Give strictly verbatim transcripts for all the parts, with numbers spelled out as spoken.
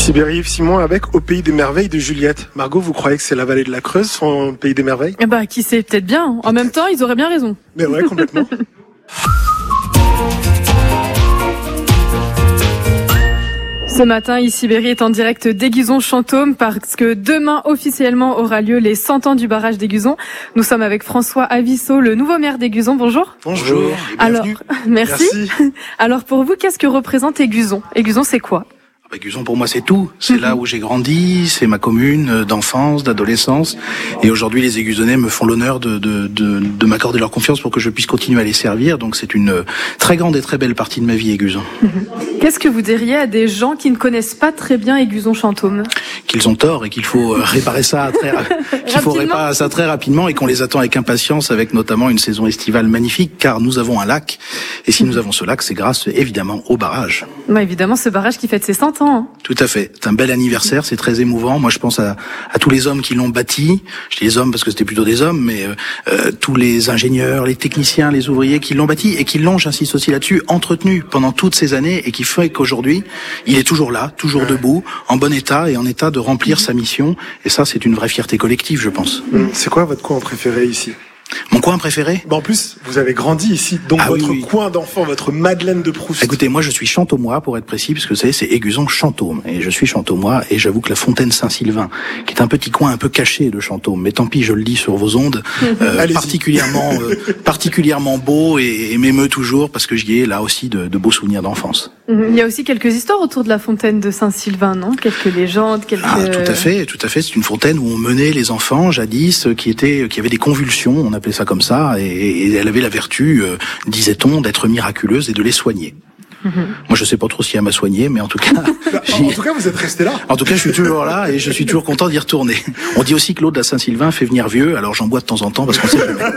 Sibérie, Yves Simon avec Au Pays des Merveilles de Juliette. Margot, vous croyez que c'est la vallée de la Creuse, son Pays des Merveilles? Eh bah, qui sait, peut-être bien. En même temps, ils auraient bien raison. Mais ouais, complètement. Ce matin, Sibérie est en direct d'Aiguizon Chantôme parce que demain, officiellement, aura lieu les cent ans du barrage d'Aiguizon. Nous sommes avec François Avisseau, le nouveau maire d'Aiguizon. Bonjour. Bonjour. Alors, merci. Merci. Alors, pour vous, qu'est-ce que représente Aiguizon? Aiguizon, c'est quoi? Aiguizon, pour moi, c'est tout. C'est mmh. là où j'ai grandi, c'est ma commune d'enfance, d'adolescence. Et aujourd'hui, les Aiguizonnais me font l'honneur de, de, de, de m'accorder leur confiance pour que je puisse continuer à les servir. Donc, c'est une très grande et très belle partie de ma vie, Aiguizon. Mmh. Qu'est-ce que vous diriez à des gens qui ne connaissent pas très bien Aiguizon Chantôme? Qu'ils ont tort et qu'il faut réparer ça très, qu'il faut réparer ça très rapidement et qu'on les attend avec impatience, avec notamment une saison estivale magnifique, car nous avons un lac. Et si mmh. nous avons ce lac, c'est grâce évidemment au barrage. Bah, évidemment, ce barrage qui fête ses cent ans. Hein. Tout à fait. C'est un bel anniversaire, c'est très émouvant. Moi, je pense à, à tous les hommes qui l'ont bâti. Je dis les hommes parce que c'était plutôt des hommes, mais euh, euh, tous les ingénieurs, les techniciens, les ouvriers qui l'ont bâti et qui l'ont, j'insiste aussi là-dessus, entretenu pendant toutes ces années et qui fait qu'aujourd'hui, il est toujours là, toujours debout, en bon état et en état de remplir sa mission. Et ça, c'est une vraie fierté collective, je pense. C'est quoi votre coin préféré ici? Mon coin préféré? Bah en plus, vous avez grandi ici, donc ah, votre oui, oui. coin d'enfant, votre Madeleine de Proust. Écoutez, moi je suis chantômois pour être précis, parce que vous savez, c'est Aiguizon Chantôme, et je suis chantômois, et j'avoue que la fontaine Saint-Sylvain, qui est un petit coin un peu caché de Chantôme, mais tant pis, je le dis sur vos ondes, euh, particulièrement euh, particulièrement beau et, et m'émeut toujours, parce que j'y ai là aussi de, de beaux souvenirs d'enfance. Il y a aussi quelques histoires autour de la fontaine de Saint-Sylvain, non? Quelques légendes, quelques... Ah, tout à fait, tout à fait. C'est une fontaine où on menait les enfants, jadis, qui étaient, qui avaient des convulsions, on appelait ça comme ça, et, et elle avait la vertu, euh, disait-on, d'être miraculeuse et de les soigner. Mmh. Moi, je sais pas trop si elle m'a soigné, mais en tout cas... en, en tout cas, vous êtes resté là. En tout cas, je suis toujours là et je suis toujours content d'y retourner. On dit aussi que l'eau de la Saint-Sylvain fait venir vieux, alors j'en bois de temps en temps parce qu'on sait jamais.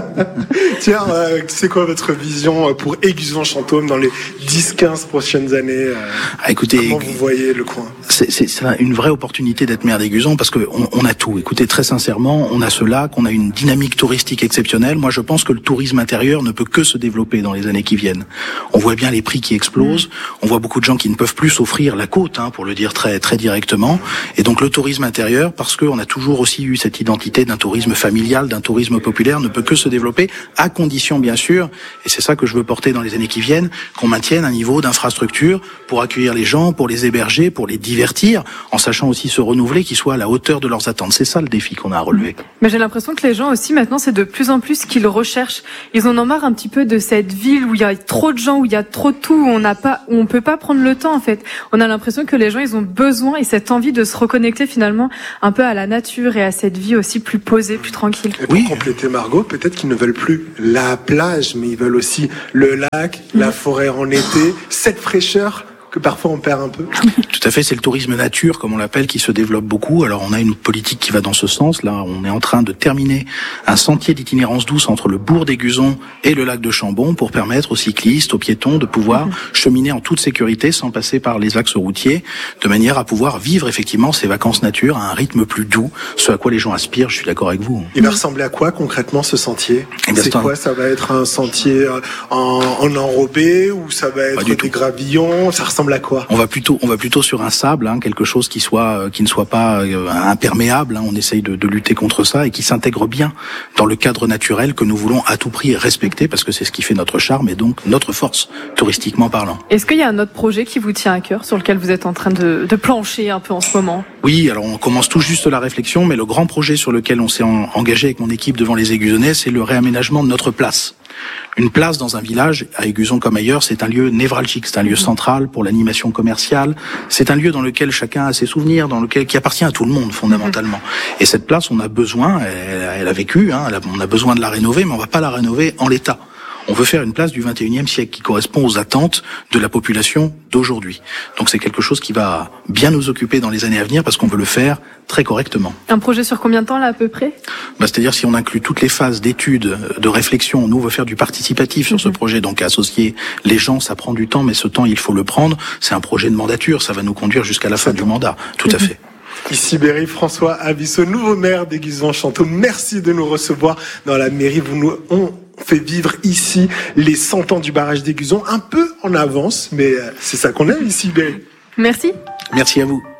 Tiens, euh, c'est quoi votre vision pour Aiguizon Chantôme dans les dix quinze prochaines années euh, ah, écoutez, comment vous voyez le coin? C'est, c'est, c'est une vraie opportunité d'être maire d'Aiguizon parce que on, on a tout. Écoutez, très sincèrement, on a ce lac, on a une dynamique touristique exceptionnelle. Moi, je pense que le tourisme intérieur ne peut que se développer dans les années qui viennent. On voit bien les prix qui explose. On voit beaucoup de gens qui ne peuvent plus s'offrir la côte, hein, pour le dire très très directement. Et donc le tourisme intérieur, parce qu'on a toujours aussi eu cette identité d'un tourisme familial, d'un tourisme populaire, ne peut que se développer, à condition bien sûr, et c'est ça que je veux porter dans les années qui viennent, qu'on maintienne un niveau d'infrastructure pour accueillir les gens, pour les héberger, pour les divertir, en sachant aussi se renouveler, qu'ils soient à la hauteur de leurs attentes. C'est ça le défi qu'on a à relever. Mais j'ai l'impression que les gens aussi maintenant, c'est de plus en plus ce qu'ils recherchent. Ils en ont marre un petit peu de cette ville où il y a trop de gens, où il y a trop de tout, où on n'a pas, où on peut pas prendre le temps en fait. On a l'impression que les gens ils ont besoin et cette envie de se reconnecter finalement un peu à la nature et à cette vie aussi plus posée, plus tranquille. Et pour oui. compléter Margot, peut-être qu'ils ne veulent plus la plage, mais ils veulent aussi le lac, mmh. la forêt en été, cette fraîcheur que parfois on perd un peu. Tout à fait, c'est le tourisme nature, comme on l'appelle, qui se développe beaucoup. Alors on a une politique qui va dans ce sens. Là, on est en train de terminer un sentier d'itinérance douce entre le bourg d'Aiguizon et le lac de Chambon pour permettre aux cyclistes, aux piétons de pouvoir mmh. cheminer en toute sécurité sans passer par les axes routiers, de manière à pouvoir vivre effectivement ces vacances nature à un rythme plus doux, ce à quoi les gens aspirent, je suis d'accord avec vous. Il va ressembler à quoi concrètement ce sentier? Eh c'est quoi? Un... Ça va être un sentier en, en enrobé ou ça va être des gravillons? Ça ressemble à quoi? On va plutôt, on va plutôt sur un sable, hein, quelque chose qui soit, qui ne soit pas euh, imperméable. Hein, on essaye de, de lutter contre ça et qui s'intègre bien dans le cadre naturel que nous voulons à tout prix respecter parce que c'est ce qui fait notre charme et donc notre force touristiquement parlant. Est-ce qu'il y a un autre projet qui vous tient à cœur sur lequel vous êtes en train de, de plancher un peu en ce moment? Oui, alors on commence tout juste la réflexion, mais le grand projet sur lequel on s'est en, engagé avec mon équipe devant les Aiguizonnais, c'est le réaménagement de notre place. Une place dans un village, à Aiguizon comme ailleurs, c'est un lieu névralgique, c'est un lieu central pour l'animation commerciale, c'est un lieu dans lequel chacun a ses souvenirs, dans lequel qui appartient à tout le monde fondamentalement. Et cette place, on a besoin, elle, elle a vécu, hein, elle a, on a besoin de la rénover, mais on va pas la rénover en l'état. On veut faire une place du vingt et unième siècle qui correspond aux attentes de la population d'aujourd'hui. Donc c'est quelque chose qui va bien nous occuper dans les années à venir parce qu'on veut le faire très correctement. Un projet sur combien de temps là à peu près? Bah, c'est-à-dire si on inclut toutes les phases d'études, de réflexion, nous on veut faire du participatif sur mmh. ce projet, donc associer les gens, ça prend du temps, mais ce temps il faut le prendre. C'est un projet de mandature, ça va nous conduire jusqu'à la fin du mandat, tout mmh. à fait. Sibérie, François Avisseau, nouveau maire d'Aiguizon Chantôme. Merci de nous recevoir dans la mairie. Vous nous on fait vivre ici les cent ans du barrage d'Aiguizon, un peu en avance, mais c'est ça qu'on aime ici, Sibérie. Merci. Merci à vous.